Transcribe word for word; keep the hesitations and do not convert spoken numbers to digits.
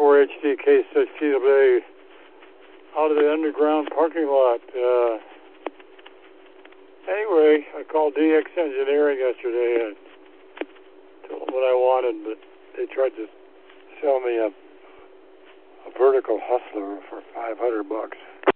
four H D K six T W A out of the underground parking lot. Uh, anyway, I called D X Engineering yesterday and told them what I wanted, but they tried to sell me a, a vertical hustler for five hundred bucks.